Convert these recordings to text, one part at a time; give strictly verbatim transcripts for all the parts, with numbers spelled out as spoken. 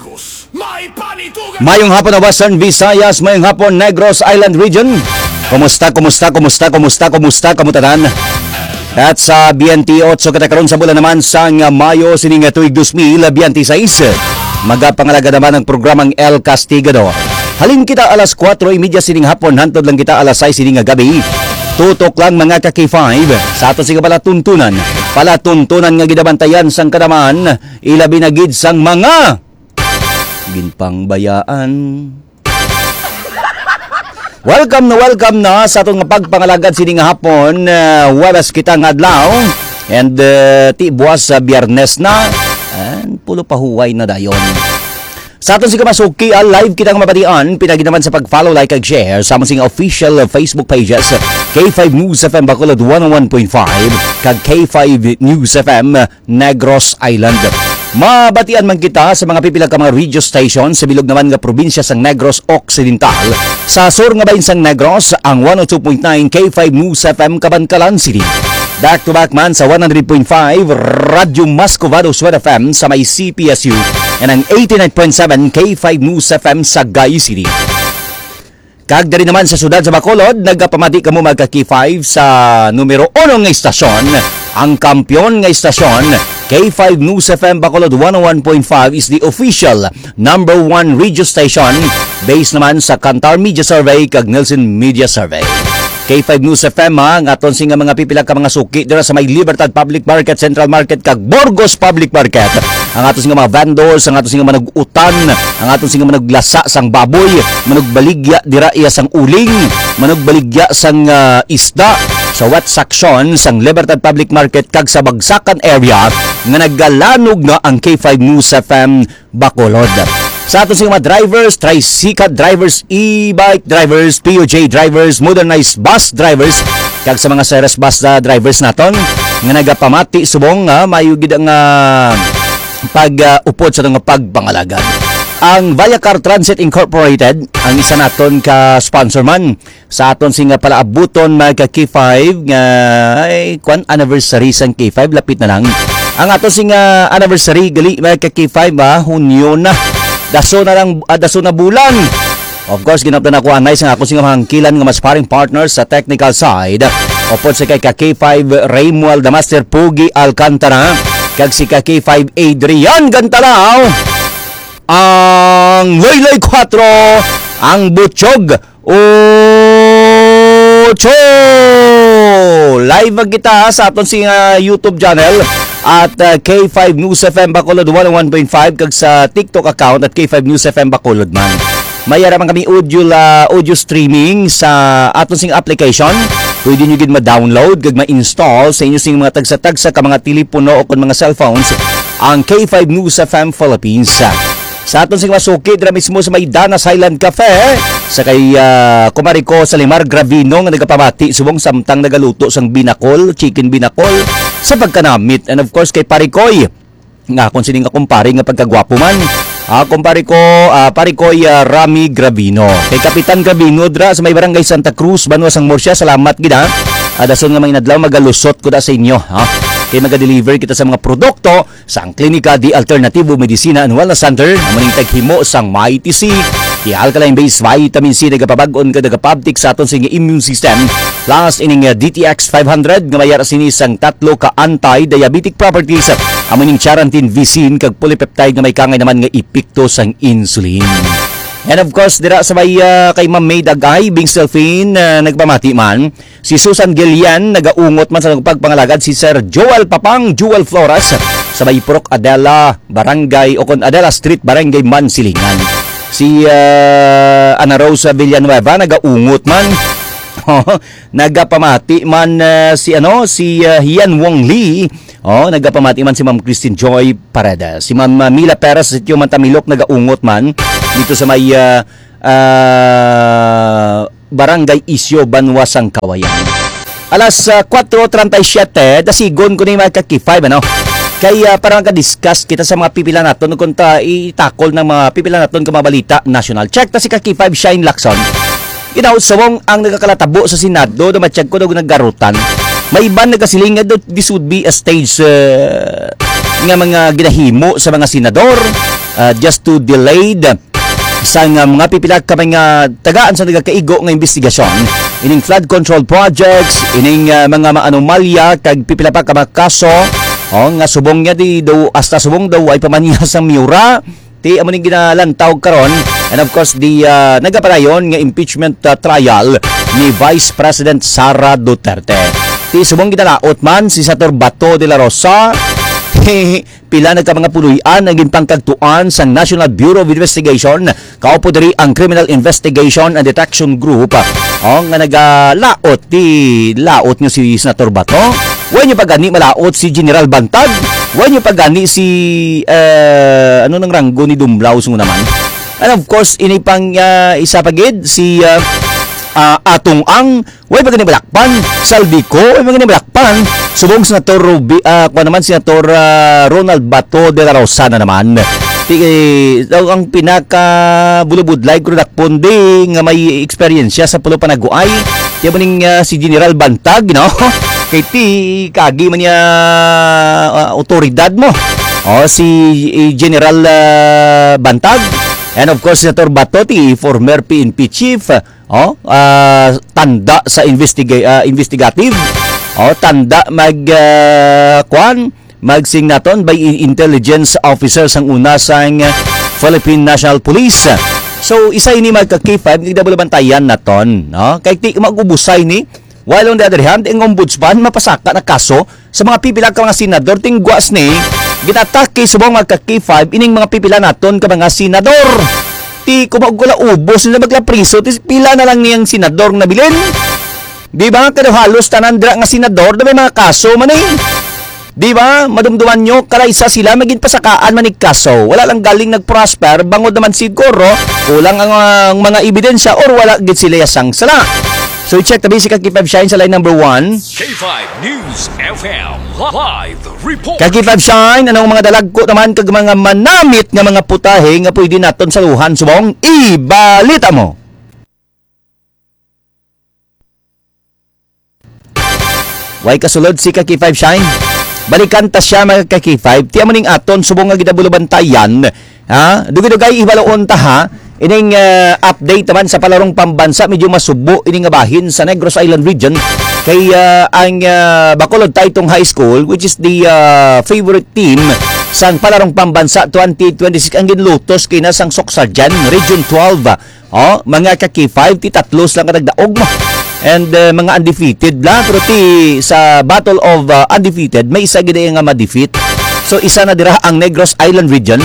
Mayong hapon na Western Visayas, mayong hapon Negros Island Region. Kumusta, kumusta, kumusta, kumusta, kumusta, kamutanan? At sa B N T eight, so katakaroon sa bulan naman sa Mayo, sining tuig two thousand twenty-six. Magapangalaga naman ang programang El Castigado. Halin kita alas four thirty sining hapon, hantod lang kita alas six sining gabi. Tutok lang mga ka K five sa ato siga palatuntunan. Palatuntunan nga gidabantayan sang kadaman, ilabi na gid sang mga ginpang bayaan. Welcome na welcome na sa atong pagpangalagad sining hapon, uh, waras kita nga adlaw and uh, ti buwas sa Biyernes na and pulo pa huway na dayon. Sa aton si Kamasuki, uh, live kitang mapatian, pinagi naman sa pag-follow, like, ag share sa among official Facebook pages, K five News F M Bacolod one oh one point five, kag K five News F M Negros Island. Mabatian man kita sa mga pipilang ka mga radio station sa bilog naman nga probinsya sang Negros Occidental. Sa sur nga bahin sang Negros, ang one oh two point nine K five News F M Cabancalan City. Back to back man sa one hundred point five Radyo Mascovado Sued F M sa may C P S U and ang eighty-nine point seven K five News F M sa Gay City. Kag dari naman sa sudad sa Bacolod, nagapamati kamo magka K five sa numero one nga istasyon. Ang kampyon nga istasyon, K five News F M Bacolod one oh one point five is the official number one radio station based naman sa Kantar Media Survey kag Nielsen Media Survey. K five News F M ha, ang aton singa mga pipila ka mga suki dira sa may Libertad Public Market, Central Market kag Burgos Public Market. Ang aton singa mga vendors, ang aton singa manag-utan, ang aton singa managlasa sang baboy, managbaligya dira iya sang uling, managbaligya sang uh, isda sa wet section sang Libertad Public Market kag sa Bagsakan area nga naggalanog na ang K five News F M Bacolod. Sa ato sing mga drivers, tricycle drivers, e-bike drivers, P O J drivers, modernized bus drivers, kag sa mga service bus na drivers naton nga nagapamati subong nga mayo gid ang uh, pag-upod uh, sa nga pagpangalagan. Ang Viacar Transit Incorporated ang isa naton ka sponsor man sa aton sing palaabuton mga K five nga ay kwan anniversary sang K five lapit na lang. Ang aton sing uh, anniversary gali mga K five ha, Hunyo na. Daso na lang, uh, daso na bulan. Of course, ginapdan ako anay sa ako sing mahangkilan nga mas sparring partners sa technical side. Opod sa kay ka K five Raymuel the Master Pugi Alcantara, kag si ka K five Adrian Gantalao. Ang Loyloy four, ang Butchog Ocho. Live kita sa aton sing uh, YouTube channel at uh, K five News F M Bacolod one oh one point five kag sa TikTok account at K five News F M Bacolod man. Mayara man kami audio la audio streaming sa aton sing application. Pwede niyo gid ma-download kag ma-install sa inyo sing mga tagsa-tagsa ka mga telepono o kun mga cellphones ang K five News F M Philippines. Sa aton sing masuki dira mismo sa may Danas Highland Cafe sa kay uh, Kumariko Salimar Gravino nga nagapamati subong samtang nagaluto sang binakol, chicken binakol sa pagkanamit, and of course kay Parikoy nga kung sining kumpare nga pagkagwapo man. Ah, kumpare ko, uh, Parikoy uh, Rami Gravino. Kay Kapitan Gravino dra sa may barangay Santa Cruz, Banwa sang Murcia, salamat gid ha. Adason nga may nadlaw magalusot ko da sa inyo ha. Kay maga-deliver kita sa mga produkto sang Klinika di Alternativo Medicina and Wellness Center, ang manitag himo sang M I T C, i-alkaline based vitamin C nagapabag-on ka nagapabtik sa aton sing immune system. Plus ining uh, D T X five hundred nga mayar sini sang tatlo ka anti-diabetic properties, amaning Charantin Vicin kag polypeptide nga may kangay naman nga epekto sang insulin. And of course, dira sa may uh, kay Ma'am May Dagay, Bing Selfine, uh, nagpamati man. Si Susan Gillian, nagaungot man sa pagpangalagad. Si Sir Joel Papang, Joel Flores, sa may Purok Adela, Barangay, o kon Adela Street, Barangay Mansilingan. Si uh, Ana Rosa Villanueva, nagaungot man. Nagapamati man uh, si ano si uh, Hian Wong Lee. Oh, nagapamati man si Ma'am Christine Joy Paredes. Si Ma'am uh, Mila Perez sa Tio Mantamilok nagaungot man dito sa may uh, uh, Barangay Isyo, Banwa sang Kawayan. Alas uh, four thirty-seven, dasigon ko ni mga K five ano. Kaya uh, parang ka-discuss kita sa mga pipila naton kung ta itakol ng mga pipila naton ka mga balita national. Check ta si K five Shine Lacson. Inausawong ang nagkakalatabo sa Senado na matsyag ko na naggarutan. May iban nagkasiling nga this would be a stage uh, nga mga ginahimo sa mga senador uh, just to delay the sa nga mga pipila ka mga tagaan sa nagakaigo nga investigasyon ining flood control projects, ining uh, mga anomalya kag pipila pa ka mga kaso oh, nga subong niya di daw hasta subong daw ay pamaniya sa miura ti amo ning ginalantaw karon. And of course the uh, nagapadayon nga impeachment uh, trial ni Vice President Sara Duterte. Ti subong gidalaot man si Senator Bato de la Rosa pila na ka mga puluyan naging pangkagtuan sa National Bureau of Investigation kaupo diri ang Criminal Investigation and Detection Group oh, nga nagalaot ti laot nga si Senator Bato. Huwag niyo pagani malaot si General Bantag, huwag niyo pagani si uh, ano nang ranggo ni Dumblao sung naman. And of course ini pang uh, isa pagid si uh, uh, atong ang way pagani balakpan Saldico way pagani balakpan subong Senator Ruby uh, kuan naman Senator uh, Ronald Bato de la Rosa na naman ti daw ang pinaka bulubudlay ko dakpondi nga may experience sa pulo panaguay ti maning uh, si General Bantag no kay ti kagi man niya uh, otoridad mo o si uh, General uh, Bantag. And of course Senator Bato ti former P N P chief oh uh, tanda sa investiga uh, investigative oh tanda mag uh, kwan magsing naton by intelligence officer sang una sang Philippine National Police. So isa ini magka K five nigda bantayan naton no kay ti magubusay ni while on the other hand ang ombudsman mapasaka na kaso sa mga pipila ka mga senador tingguas ni ginatake subong magka K five ining mga pipila naton ka mga senador. Ti kumagula ubos na magla priso ti pila na lang niyang senador na bilin. Di ba kada halos tanan dira nga senador na may mga kaso man eh. Di ba madumduman nyo kala isa sila maging pasakaan man ni kaso. Wala lang galing nagprosper bangod naman siguro kulang ang uh, mga ebidensya or wala gid sila yasang sala. So check the basic K five Shine sa line number one. K five News F M Live Report. K five Shine, anong mga dalagko naman kag mga manamit nga mga putahe nga pwede naton saluhan subong ibalita mo. Way kasulod si K five Shine. Balikan ta siya mga K five. Tiya maning aton subong nga gidabulubantayan. Ha? Dugay-dugay ibaloon ta ha. Ining uh, update naman sa palarong pambansa medyo masubo ining bahin sa Negros Island region kay uh, ang uh, Bacolod Taytong High School which is the uh, favorite team sang palarong pambansa twenty twenty-six ang ginlutos kay nasang Soksarjan Region twelve. Oh, mga ka K five ti tatlos lang kadagdaog mo. And uh, mga undefeated la pero ti sa Battle of uh, Undefeated may isa gid nga ma-defeat. So isa na dira ang Negros Island region.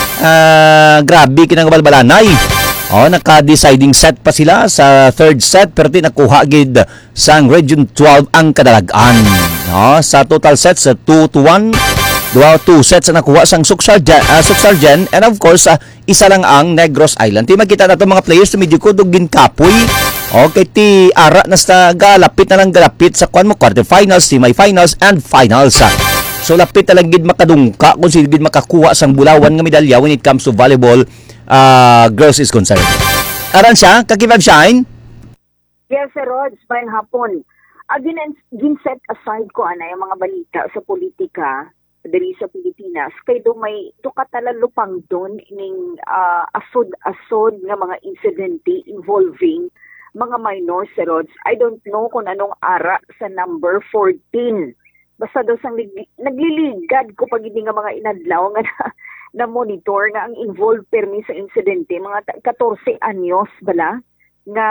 Uh, grabe kinang balbalanay. Oh, naka-deciding set pa sila sa third set pero ti nakuha gid sang Region twelve ang kadalagan. No, sa total sets sa two to one, duha two sets na nakuha sang Soksarjan, uh, Soksarjan and of course uh, isa lang ang Negros Island. Ti makita nato mga players na medyo ko dugin kapoy. Okay, ti ara na sa galapit na lang galapit sa kwan mo quarterfinals, semifinals and finals. So lapit na lang gid makadungka kung sino gid makakuha sang bulawan nga medalya when it comes to volleyball uh, girls is concerned. Aran siya, K five Shine? Yes, Sir Rods, may hapon. Agin gin set aside ko ana yung mga balita sa politika diri sa Pilipinas kay do may tukatalan lupang don ining uh, asod-asod nga mga insidente involving mga minors, Sir Rods. I don't know kung anong ara sa number fourteen. Basta daw sang nagliligad ko pag hindi nga mga inadlaw nga na, na monitor nga ang involved permi sa insidente mga fourteen anyos bala nga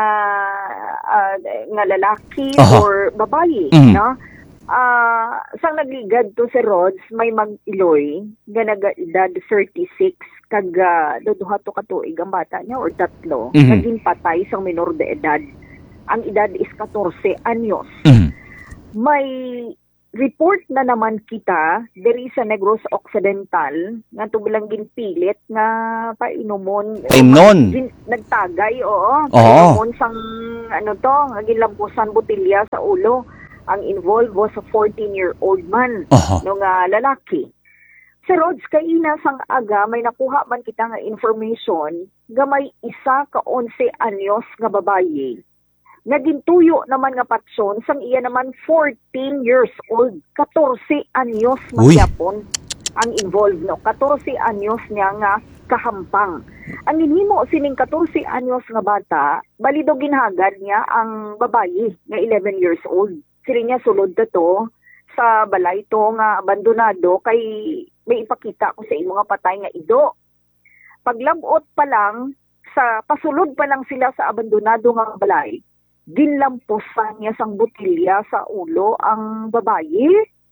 uh, nga lalaki uh-huh. or babae mm-hmm. no uh, sang nagligad to sa Rods may mag-iloy nga nag-edad thirty-six kag uh, duha to ka tuig ang bata niya or tatlo mm-hmm. naging patay sang minor de edad ang edad is fourteen anyos mm-hmm. may report na naman kita diri sa Negros Occidental nga tubilang ginpilit nga painumon paimnon nagtagay oo oh. painumon sang ano to nga ginlampusan botelya sa ulo ang involved was a fourteen year old man uh-huh. no nga lalaki. Sa Rods kaina sang aga may nakuha man kita nga information nga may isa ka eleven anyos nga babaye naging tuyo naman nga patson sang iya naman fourteen years old, fourteen anyos magyapon. ang involved, no? fourteen anyos niya nga kahampang. Ang inhimo sining fourteen anyos nga bata, balido ginhagad niya ang babayi nga eleven years old. Sila niya sulod na to sa balay to nga abandonado kay may ipakita ko sa imo nga patay nga ido. Paglabot pa lang, sa pasulod pa lang sila sa abandonado nga balay, ginlamposan niya sang botilya sa ulo ang babayi.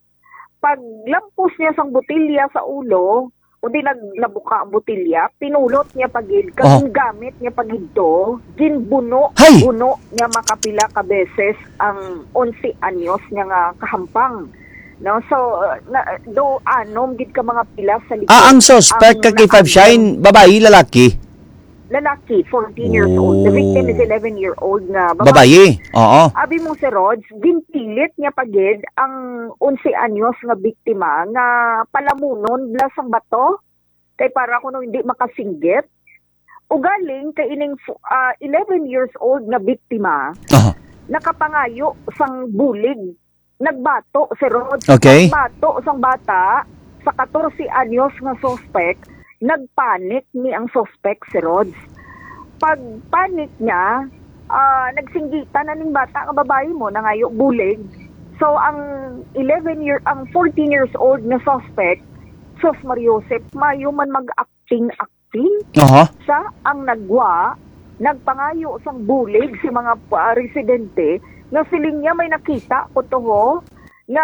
Paglampos niya sang botilya sa ulo, o di naglabuka ang botilya, pinulot niya pagid, kasing Oh. gamit niya pagid to, ginbuno, Hay! buno niya makapila ka beses ang eleven anyos niya nga kahampang. No, so uh, na, do anom gid ka mga pila sa likod. Ah, ang suspect Ang kay Five naanom. Shine, babae, lalaki? Lalaki, fourteen years old. The victim is eleven year old na babae. Babae, oo. Abi mo si Rods, ginpilit niya pagid ang eleven anyos nga biktima nga palamunon blas ang bato kay para kuno hindi makasinggit. Ugaling kay ining uh, eleven years old nga biktima Aha. nakapangayo sang bulig. Nagbato si Rods. Okay. Nagbato sang bata sa fourteen anyos nga suspect. Nagpanik ni ang suspect si Rods. Pag panik niya, uh, nagsinggitan na ning bata nga babae mo na ngayo bulig. So ang eleven year ang fourteen years old na suspect, Sos Mariosep, mayo man mag-acting acting. Aha. Siya ang nagwa, nagpangayo sang bulig si mga uh, residente na siling niya may nakita ko toho na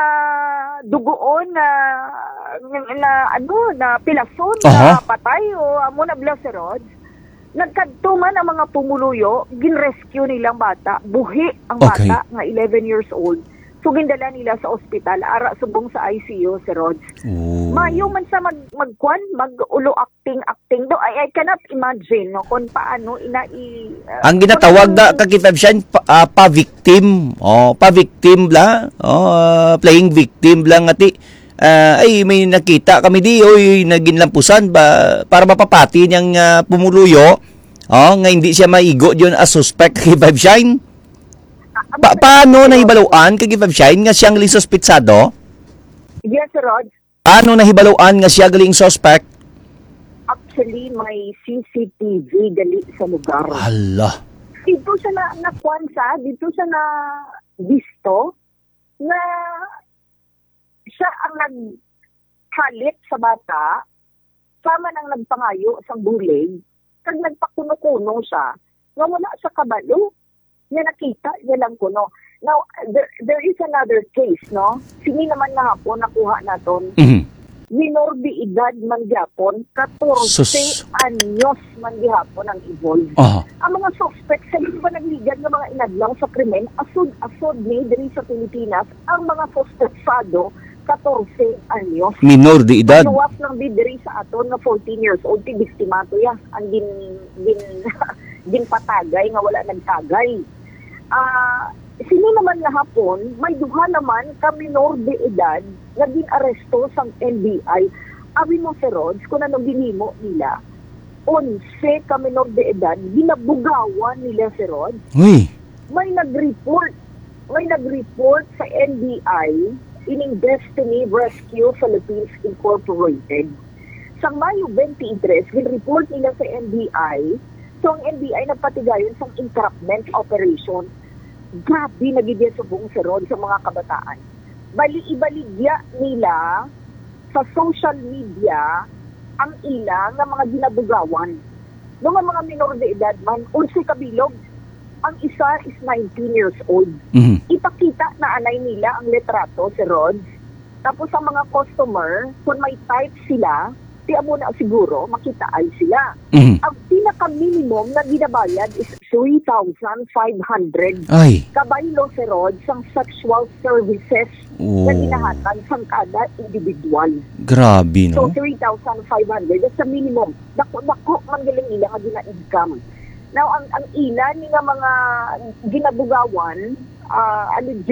dugoon na, na, na ano na pilason Aha. na patay o amo na blaserod. Nagkadto man ang mga pumuluyo, ginrescue nilang bata, buhi ang Okay. bata nga eleven years old. So gindala nila sa ospital, ara subong sa I C U si Rods. Oh. Mayo man sa mag magkwan, mag-ulo acting acting do. I, I cannot imagine no kung paano ina i uh, Ang ginatawag kung- na kay Five Shine, pa, ah, pa-victim. Oh, pa-victim bla. Oh, ah, playing victim lang ati. Ah, ay may nakita kami di oy naginlampusan ba para mapapati niyang ah, pumuluyo. Oh, nga hindi siya maigo diyon as suspect kay Five Shine. Ah, Pa paano nahibaluan kay Five Shine nga siyang galing suspitsado? Yes, Rods. Paano nahibaluan nga siya galing suspect? Actually, may C C T V gali sa lugar. Hala. Dito siya na nakwan sa, dito siya na visto na siya ang naghalit sa bata, sama nang nagpangayo sa bulig, kag nagpakuno-kuno siya, nga wala sa kabalo, niya nakita niya lang kuno. Now, there, there is another case, no? Sini naman na hapon, nakuha naton, Mhm. minor de edad man gyapon, fourteen Sus. anyos man gyapon ang evolve. Aha. Ang mga suspects sa iba nagligad ng mga inadlaw sa krimen, asod-asod ni diri sa Pilipinas, ang mga suspetsado fourteen anyos. Minor de edad. Luwas ng bidiri sa aton nga fourteen years old, ti biktima to ya, ang gin, gin, ginpatagay nga wala nagtagay. Ah, sino naman nga hapon, may duha naman ka minor de edad nga ginaresto sang N B I. Abi mo si Rods, kung anong ginimo nila, eleven ka minor de edad, ginabugawan nila si Rods. Uy. May nag-report, may nag-report sa N B I, ining Destiny Rescue Philippines Incorporated. Sa Mayo twenty-three, gin-report nila sa N B I, so ang N B I nagpatigayon sa entrapment operation. Grabe nagiging subong si Rod sa mga kabataan. Bali, ibaligya nila sa social media ang ila nga mga ginabugawan. Nung mga minor de edad man, unsi kabilog, ang isa is nineteen years old. Mhm. Ipakita na anay nila ang litrato si Rod. Tapos ang mga customer, kung may type sila, di mo na siguro makita ay sila. Mhm. Ang pinaka-minimum na ginabayad is three thousand five hundred. Ay. Kabaylo si Rod sang sexual services Oh. na ginahatag sang kada individual. Grabe So no. three thousand five hundred, that's the minimum. Dako-dako man galing ila nga gina-income. Now, ang ang ilan ni nga mga ginabugawan, uh,